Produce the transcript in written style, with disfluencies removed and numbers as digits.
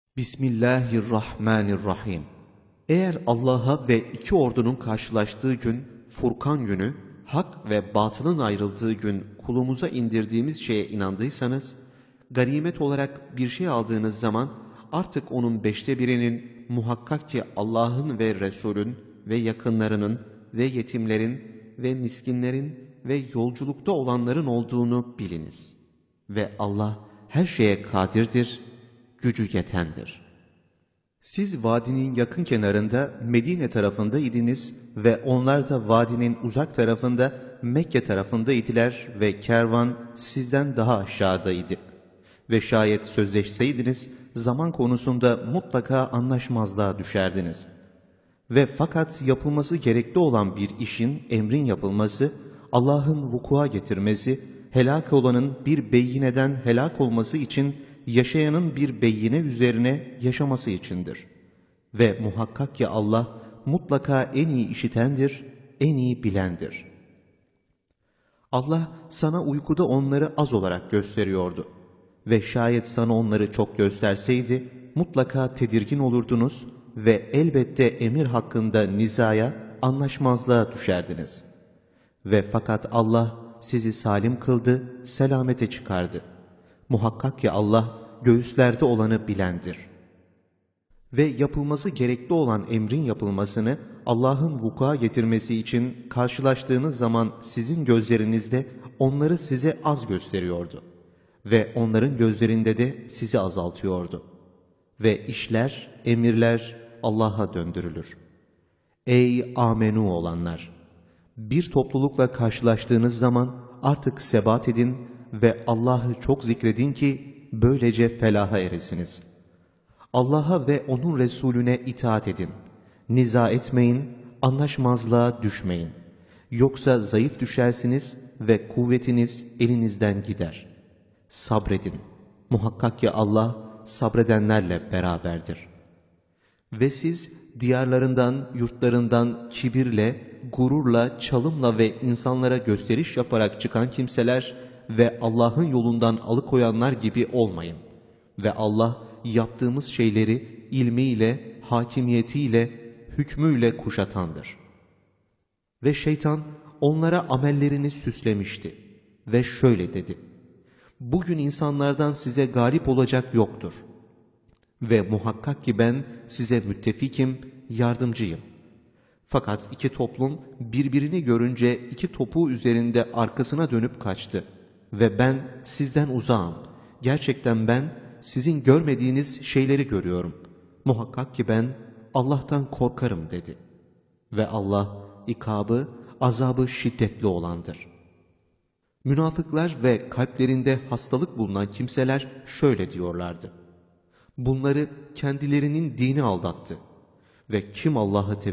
Bismillahirrahmanirrahim. Eğer Allah'a ve iki ordunun karşılaştığı gün, Furkan günü, hak ve batılın ayrıldığı gün kulumuza indirdiğimiz şeye inandıysanız, ganimet olarak bir şey aldığınız zaman artık onun 1/5'inin muhakkak ki Allah'ın ve Resul'ün ve yakınlarının ve yetimlerin ve miskinlerin ve yolculukta olanların olduğunu biliniz. Ve Allah her şeye kadirdir, gücü yetendir. Siz vadinin yakın kenarında Medine tarafında idiniz ve onlar da vadinin uzak tarafında Mekke tarafında idiler ve kervan sizden daha aşağıdaydı. Ve şayet sözleşseydiniz zaman konusunda mutlaka anlaşmazlığa düşerdiniz. Ve fakat yapılması gerekli olan bir işin, emrin yapılması, Allah'ın vukua getirmesi, helak olanın bir beyineden helak olması için yaşayanın bir beyine üzerine yaşaması içindir. Ve muhakkak ki Allah mutlaka en iyi işitendir, en iyi bilendir. Allah sana uykuda onları az olarak gösteriyordu. Ve şayet sana onları çok gösterseydi mutlaka tedirgin olurdunuz ve elbette emir hakkında nizaya, anlaşmazlığa düşerdiniz. Ve fakat Allah sizi salim kıldı, selamete çıkardı. Muhakkak ki Allah göğüslerde olanı bilendir. Ve yapılması gerekli olan emrin yapılmasını Allah'ın vuku'a getirmesi için karşılaştığınız zaman sizin gözlerinizde onları size az gösteriyordu. Ve onların gözlerinde de sizi azaltıyordu. Ve işler, emirler Allah'a döndürülür. Ey amenu olanlar! Bir toplulukla karşılaştığınız zaman artık sebat edin ve Allah'ı çok zikredin ki böylece felaha eresiniz. Allah'a ve onun Resulüne itaat edin. Niza etmeyin, anlaşmazlığa düşmeyin. Yoksa zayıf düşersiniz ve kuvvetiniz elinizden gider. Sabredin. Muhakkak ki Allah sabredenlerle beraberdir. Ve siz diyarlarından, yurtlarından kibirle, gururla, çalımla ve insanlara gösteriş yaparak çıkan kimseler ve Allah'ın yolundan alıkoyanlar gibi olmayın. Ve Allah yaptığımız şeyleri ilmiyle, hakimiyetiyle, hükmüyle kuşatandır. Ve şeytan onlara amellerini süslemişti. Ve şöyle dedi: bugün insanlardan size galip olacak yoktur. Ve muhakkak ki ben size müttefikim, yardımcıyım. Fakat iki toplum birbirini görünce iki topuğu üzerinde arkasına dönüp kaçtı. Ve ben sizden uzağım. Gerçekten ben sizin görmediğiniz şeyleri görüyorum. Muhakkak ki ben Allah'tan korkarım dedi. Ve Allah ikabı, azabı şiddetli olandır. Münafıklar ve kalplerinde hastalık bulunan kimseler şöyle diyorlardı: bunları kendilerinin dini aldattı ve kim Allah'ı